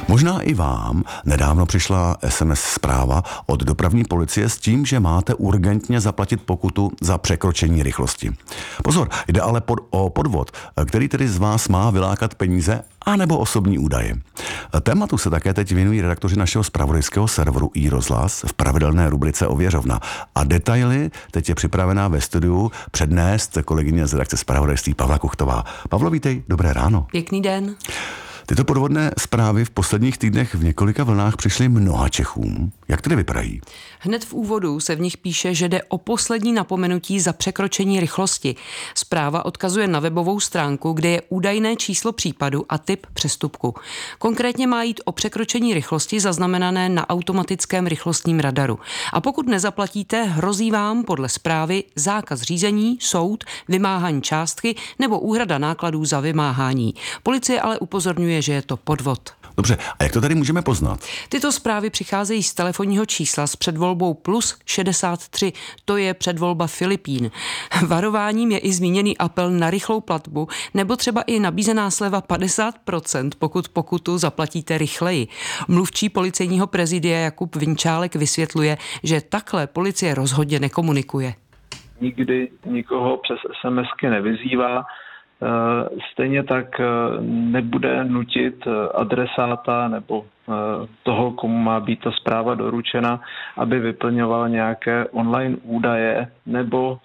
Možná i vám nedávno přišla SMS zpráva od dopravní policie s tím, že máte urgentně zaplatit pokutu za překročení rychlosti. Pozor, jde ale o podvod, který tedy z vás má vylákat peníze anebo osobní údaje. Tématu se také teď věnují redaktoři našeho zpravodajského serveru iRozhlas v pravidelné rubrice Ověřovna. A detaily teď je připravená ve studiu přednést kolegyně z redakce zpravodajství Pavla Kuchtová. Pavlo, vítej, dobré ráno. Pěkný den. Tyto podvodné zprávy v posledních týdnech v několika vlnách přišly mnoha Čechům. Jak tedy vypadají? Hned v úvodu se v nich píše, že jde o poslední napomenutí za překročení rychlosti. Zpráva odkazuje na webovou stránku, kde je údajné číslo případu a typ přestupku. Konkrétně má jít o překročení rychlosti zaznamenané na automatickém rychlostním radaru. A pokud nezaplatíte, hrozí vám podle zprávy zákaz řízení, soud, vymáhání částky nebo úhrada nákladů za vymáhání. Policie ale upozorňuje, že je to podvod. Dobře, a jak to tady můžeme poznat? Tyto zprávy přicházejí z telefonního čísla s předvolbou plus 63, to je předvolba Filipín. Varováním je i zmíněný apel na rychlou platbu nebo třeba i nabízená sleva 50%, pokud pokutu zaplatíte rychleji. Mluvčí policejního prezidia Jakub Vinčálek vysvětluje, že takhle policie rozhodně nekomunikuje. Nikdy nikoho přes SMSky nevyzývá. Stejně tak nebude nutit adresáta nebo toho, komu má být ta zpráva doručena, aby vyplňoval nějaké online údaje nebo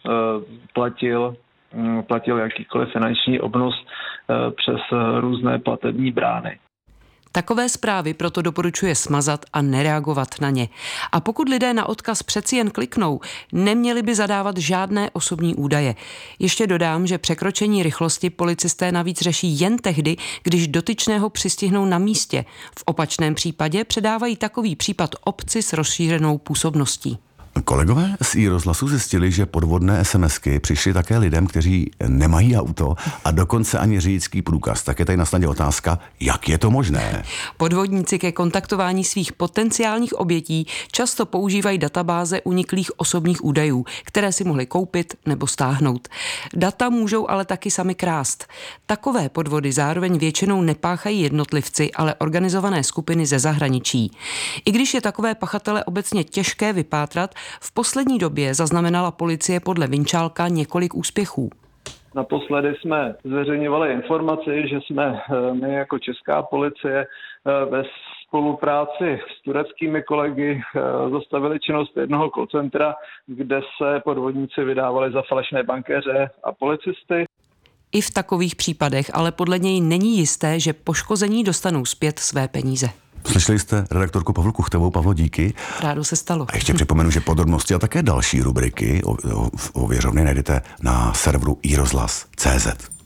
platil jakýkoliv finanční obnos přes různé platební brány. Takové zprávy proto doporučuje smazat a nereagovat na ně. A pokud lidé na odkaz přeci jen kliknou, neměli by zadávat žádné osobní údaje. Ještě dodám, že překročení rychlosti policisté navíc řeší jen tehdy, když dotyčného přistihnou na místě. V opačném případě předávají takový případ obci s rozšířenou působností. Kolegové z iRozhlasu zjistili, že podvodné SMSky přišly také lidem, kteří nemají auto a dokonce ani řidičský průkaz. Tak je tady na snadě otázka, jak je to možné? Podvodníci ke kontaktování svých potenciálních obětí často používají databáze uniklých osobních údajů, které si mohli koupit nebo stáhnout. Data můžou ale taky sami krást. Takové podvody zároveň většinou nepáchají jednotlivci, ale organizované skupiny ze zahraničí. I když je takové pachatele obecně těžké vypátrat, v poslední době zaznamenala policie podle Vinčálka několik úspěchů. Naposledy jsme zveřejňovali informaci, že jsme my jako česká policie ve spolupráci s tureckými kolegy zastavili činnost jednoho call centra, kde se podvodníci vydávali za falešné bankéře a policisty. I v takových případech ale podle něj není jisté, že poškození dostanou zpět své peníze. Slyšeli jste redaktorku Pavlu Kuchtovou. Pavlo, díky. Rádo se stalo. A ještě připomenu, že podrobnosti a také další rubriky o Ověřovně najdete na serveru iRozhlas.cz.